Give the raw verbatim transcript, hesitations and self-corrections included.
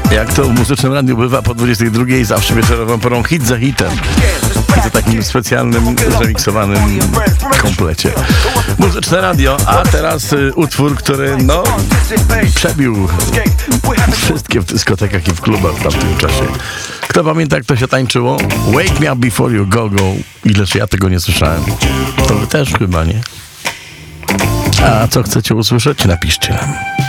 Jak to w Muzycznym Radiu bywa, po dwudziestej drugiej zawsze wieczorową porą hit za hitem. I to takim specjalnym, remiksowanym komplecie. Muzyczne Radio, a teraz y, utwór, który no przebił wszystkie w dyskotekach i w klubach w tamtym czasie. Kto pamięta, jak to się tańczyło? Wake me up before you go go. Ileż ja tego nie słyszałem. To wy też chyba, nie? A co chcecie usłyszeć? Napiszcie nam.